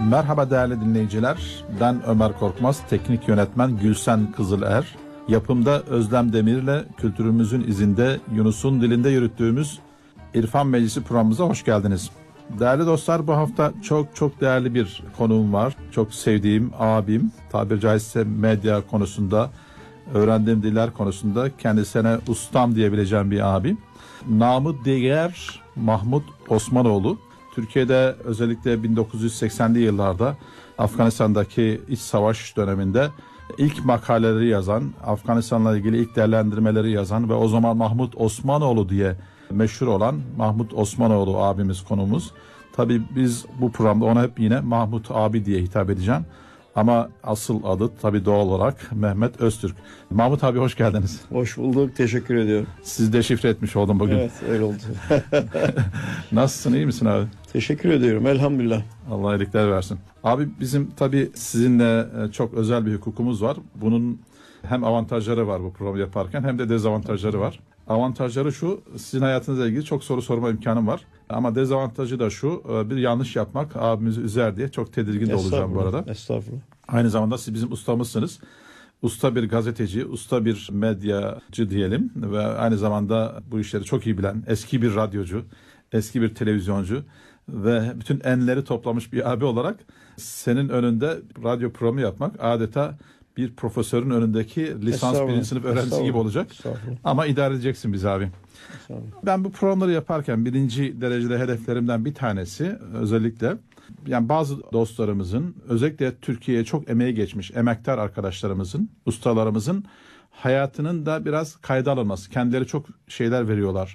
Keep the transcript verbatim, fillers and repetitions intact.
Merhaba değerli dinleyiciler. Ben Ömer Korkmaz, teknik yönetmen Gülsen Kızıler. Yapımda Özlem Demir'le kültürümüzün izinde Yunus'un dilinde yürüttüğümüz İrfan Meclisi programımıza hoş geldiniz. Değerli dostlar, bu hafta çok çok değerli bir konuğum var. Çok sevdiğim abim, tabiri caizse medya konusunda, öğrendiğim diller konusunda kendisine ustam diyebileceğim bir abim. Namı diğer Mahmut Osmanoğlu. Türkiye'de özellikle bin dokuz yüz seksenli yıllarda Afganistan'daki iç savaş döneminde ilk makaleleri yazan, Afganistan'la ilgili ilk değerlendirmeleri yazan ve o zaman Mahmut Osmanoğlu diye meşhur olan Mahmut Osmanoğlu abimiz konuğumuz. Tabii biz bu programda ona hep yine Mahmut abi diye hitap edeceğim. Ama asıl adı tabii doğal olarak Mehmet Öztürk. Mahmut abi hoş geldiniz. Hoş bulduk, teşekkür ediyorum. Sizi deşifre etmiş oldum bugün. Evet, öyle oldu. Nasılsın, iyi misin abi? Teşekkür ediyorum, elhamdülillah. Allah iyilikler versin. Abi bizim tabii sizinle çok özel bir hukukumuz var. Bunun hem avantajları var bu programı yaparken hem de dezavantajları var. Avantajları şu, sizin hayatınızla ilgili çok soru sorma imkanım var. Ama dezavantajı da şu, bir yanlış yapmak abimizi üzer diye çok tedirgin de olacağım bu arada. Estağfurullah. Aynı zamanda siz bizim ustamızsınız. Usta bir gazeteci, usta bir medyacı diyelim ve aynı zamanda bu işleri çok iyi bilen eski bir radyocu, eski bir televizyoncu ve bütün enleri toplamış bir abi olarak senin önünde radyo programı yapmak adeta bir profesörün önündeki lisans birinci sınıf öğrencisi gibi olacak. Ama idare edeceksin bizi abi. Ben bu programları yaparken birinci derecede hedeflerimden bir tanesi özellikle yani bazı dostlarımızın, özellikle Türkiye'ye çok emeği geçmiş emektar arkadaşlarımızın, ustalarımızın hayatının da biraz kayda alınması. Kendileri çok şeyler veriyorlar.